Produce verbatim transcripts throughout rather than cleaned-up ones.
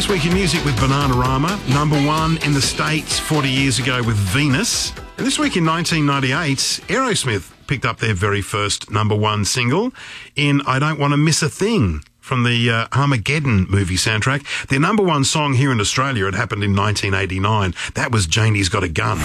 This Week in Music with Bananarama, number one in the States forty years ago with Venus. And this week in nineteen ninety-eight, Aerosmith picked up their very first number one single in I Don't Want to Miss a Thing from the uh, Armageddon movie soundtrack. Their number one song here in Australia had happened in nineteen eighty-nine. That was Janie's Got a Gun.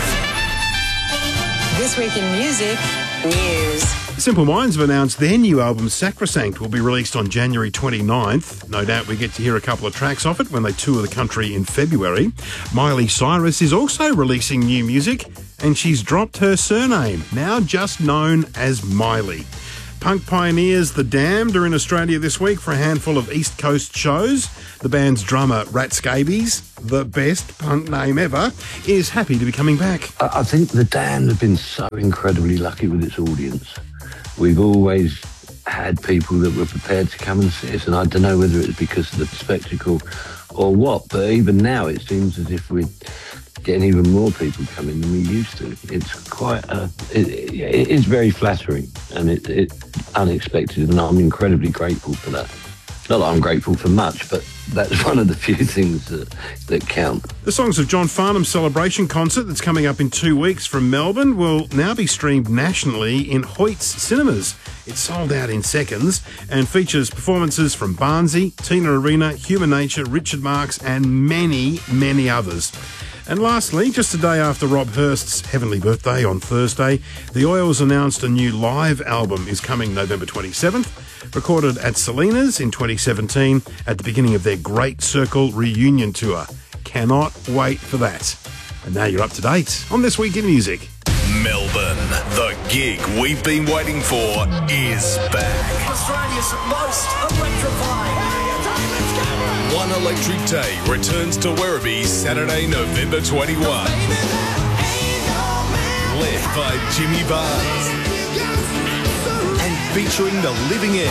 This Week in Music News. Simple Minds have announced their new album Sacrosanct will be released on January twenty-ninth. No doubt we get to hear a couple of tracks off it when they tour the country in February. Miley Cyrus is also releasing new music and she's dropped her surname, now just known as Miley. Punk pioneers The Damned are in Australia this week for a handful of East Coast shows. The band's drummer, Rat Scabies, the best punk name ever, is happy to be coming back. I think The Damned have been so incredibly lucky with its audience. We've always had people that were prepared to come and see us, and I don't know whether it's because of the spectacle or what, but even now it seems as if we're getting even more people coming than we used to. It's quite, uh, it, it is very flattering, and it, it's unexpected, and I'm incredibly grateful for that. Not that I'm grateful for much, but that's one of the few things that, that count. The Songs of John Farnham celebration concert that's coming up in two weeks from Melbourne will now be streamed nationally in Hoyts cinemas. It's sold out in seconds and features performances from Barnsey, Tina Arena, Human Nature, Richard Marx and many, many others. And lastly, just a day after Rob Hurst's heavenly birthday on Thursday, The Oils announced a new live album is coming November twenty-seventh, recorded at Salinas in twenty seventeen at the beginning of their Great Circle reunion tour. Cannot wait for that. And now you're up to date on This Week in Music. Melbourne, the gig we've been waiting for is back. Australia's most electrifying. One Electric Day returns to Werribee Saturday, November twenty-first. Led by Jimmy Barnes and featuring the Living End.